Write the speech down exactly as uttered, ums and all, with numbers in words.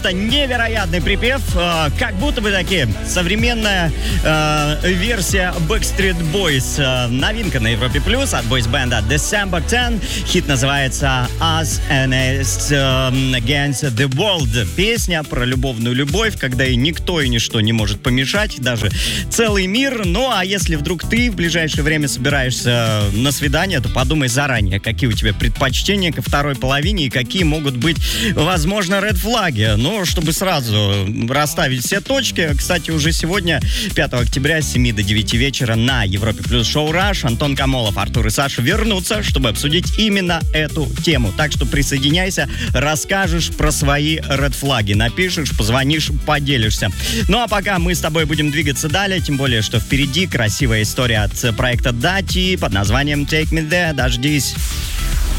просто невероятный припев, э, как будто бы таки современная э, версия Backstreet Boys. Э, новинка на Европе Плюс от бойс-бенда December ten. Хит называется Us Against the World. Песня про любовную любовь, когда и никто и ничто не может помешать, даже целый мир. Ну а если вдруг ты в ближайшее время собираешься на свидание, то подумай заранее, какие у тебя предпочтения ко второй половине и какие могут быть, возможно, ред-флаги. Ну, чтобы сразу расставить все точки. Кстати, уже сегодня, пятого октября, с семи до девяти вечера на Европе Плюс шоу «Раш» Антон Камолов, Артур и Саша вернутся, чтобы обсудить именно эту тему. Так что присоединяйся, расскажешь про свои ред-флаги, напишешь, позвонишь, поделишься. Ну, а пока мы с тобой будем двигаться далее, тем более, что впереди красивая история от проекта Дати под названием «Take Me There». Дождись.